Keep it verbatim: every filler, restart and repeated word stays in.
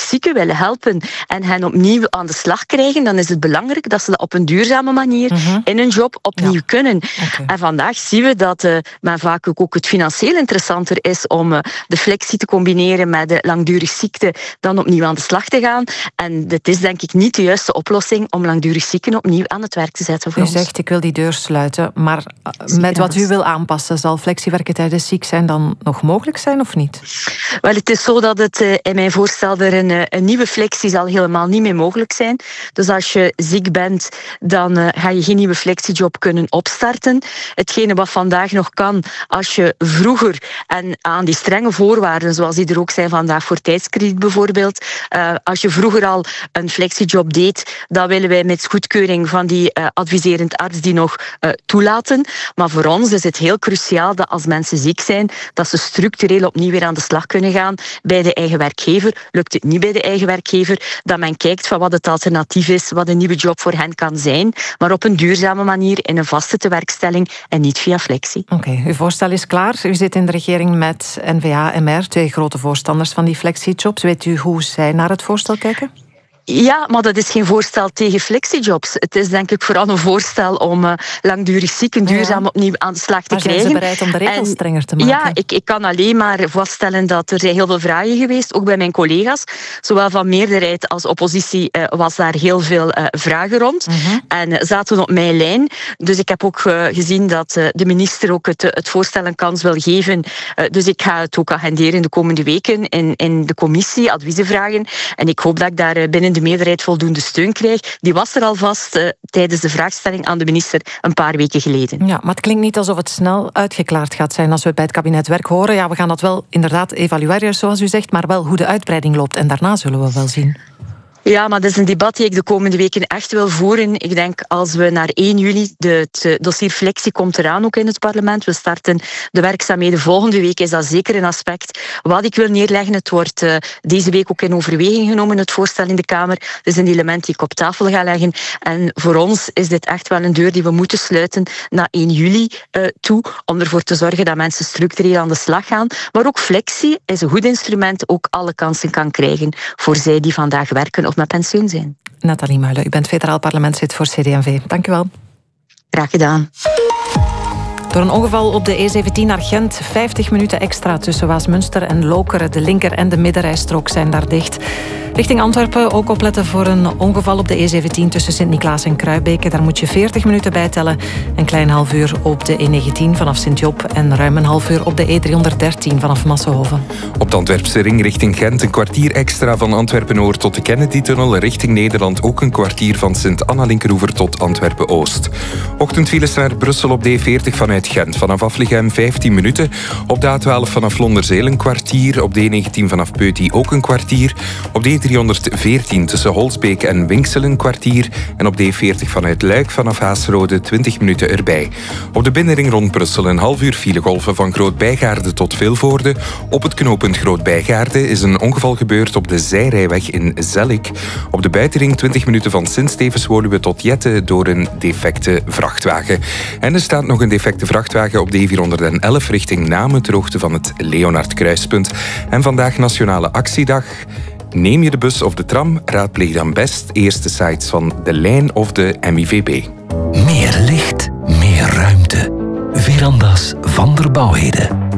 zieken willen helpen en hen opnieuw aan de slag krijgen, dan is het belangrijk dat ze dat op een duurzame manier mm-hmm. in hun job opnieuw ja. kunnen. Okay. En vandaag zien we dat uh, men vaak ook het financieel interessanter is om uh, de flexie te combineren met de langdurig ziekte dan opnieuw aan de slag te gaan. En dit is denk ik niet de juiste oplossing om langdurig zieken opnieuw aan het werk te zetten voor u ons. U zegt, ik wil die deur sluiten, maar met wat u wil aanpassen, zal flexiewerken tijdens ziek zijn dan nog mogelijk zijn of niet? Wel, het is zo dat het uh, in mijn voorstel er een, een nieuwe flexie zal helemaal niet meer mogelijk zijn. Dus als je ziek bent, dan uh, ga je geen nieuwe flexiejob kunnen opstarten. Hetgene wat vandaag nog kan, als je vroeger en aan die strenge voorwaarden, zoals die er ook zijn vandaag voor tijdskrediet bijvoorbeeld, uh, als je vroeger al een flexiejob deed, dan willen wij met goedkeuring van die uh, adviserend arts die nog uh, toelaten. Maar voor ons is het heel cruciaal dat als mensen ziek zijn, dat ze structureel opnieuw weer aan de slag kunnen gaan bij de eigen werkgever. Lukt het niet bij de eigen werkgever, dat men kijkt van wat het alternatief is, wat een nieuwe job voor hen kan zijn, maar op een duurzame manier, in een vaste tewerkstelling en niet via flexie. Oké, okay, uw voorstel is klaar. U zit in de regering met N V A en M R, twee grote voorstanders van die flexiejobs. Weet u hoe zij naar het voorstel kijken? Ja, maar dat is geen voorstel tegen flexijobs. Het is denk ik vooral een voorstel om uh, langdurig zieken duurzaam ja. opnieuw aan de slag te maar krijgen. Zijn ze bereid om de regels en, strenger te maken? Ja, ik, ik kan alleen maar vaststellen dat er zijn heel veel vragen geweest, ook bij mijn collega's. Zowel van meerderheid als oppositie uh, was daar heel veel uh, vragen rond. Uh-huh. En uh, zaten op mijn lijn. Dus ik heb ook uh, gezien dat uh, de minister ook het, het voorstel een kans wil geven. Uh, dus ik ga het ook agenderen in de komende weken in, in de commissie, adviezen vragen. En ik hoop dat ik daar uh, binnen de de meerderheid voldoende steun krijg. Die was er alvast uh, tijdens de vraagstelling aan de minister een paar weken geleden. Ja, maar het klinkt niet alsof het snel uitgeklaard gaat zijn als we bij het kabinet Werk horen. Ja, we gaan dat wel inderdaad evalueren, zoals u zegt, maar wel hoe de uitbreiding loopt. En daarna zullen we wel zien. Ja, maar dat is een debat die ik de komende weken echt wil voeren. Ik denk als we naar één juli, de, het dossier flexie komt eraan ook in het parlement. We starten de werkzaamheden volgende week, is dat zeker een aspect wat ik wil neerleggen. Het wordt uh, deze week ook in overweging genomen, het voorstel in de Kamer. Het is een element die ik op tafel ga leggen. En voor ons is dit echt wel een deur die we moeten sluiten naar één juli uh, toe, om ervoor te zorgen dat mensen structureel aan de slag gaan. Maar ook flexie is een goed instrument, ook alle kansen kan krijgen voor zij die vandaag werken of met pensioen zijn. Nathalie Muilen, u bent federaal parlementslid voor C D en V. Dank u wel. Graag gedaan. Door een ongeval op de E zeventien naar Gent, vijftig minuten extra tussen Waasmunster en Lokeren. De linker- en de middenrijstrook zijn daar dicht. Richting Antwerpen ook opletten voor een ongeval op de E zeventien tussen Sint-Niklaas en Kruibeke. Daar moet je veertig minuten bij tellen. Een klein half uur op de E negentien vanaf Sint-Job en ruim een half uur op de E driehonderddertien vanaf Massenhoven. Op de Antwerpse ring richting Gent een kwartier extra van Antwerpen-Noord tot de Kennedy-tunnel. Richting Nederland ook een kwartier van Sint-Anna-Linkeroever tot Antwerpen-Oost. Ochtendfiles naar Brussel op de E veertig vanuit Gent. Vanaf Afligem vijftien minuten. Op de A twaalf vanaf Londerzeel een kwartier. Op de E negentien vanaf Peuty ook een kwartier. Op de E driehonderdveertien tussen Holsbeek en Winksel een kwartier. En op de E veertig vanuit Luik vanaf Haasrode twintig minuten erbij. Op de binnenring rond Brussel een half uur filegolven van Groot-Bijgaarde tot Vilvoorde. Op het knooppunt Groot-Bijgaarde is een ongeval gebeurd op de zijrijweg in Zellik. Op de buitenring twintig minuten van Sint-Stevens-Woluwe tot Jette door een defecte vrachtwagen. En er staat nog een defecte vrachtwagen op de E vierhonderdelf richting Namen ter hoogte van het Leonard-kruispunt. En vandaag Nationale Actiedag. Neem je de bus of de tram, raadpleeg dan best eerst de sites van De Lijn of de M I V B. Meer licht, meer ruimte. Verandas van der Bouwheden.